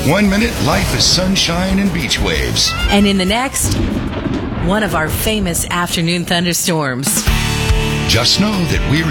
1 minute, life is sunshine and beach waves. And in the next, one of our famous afternoon thunderstorms. Just know that we're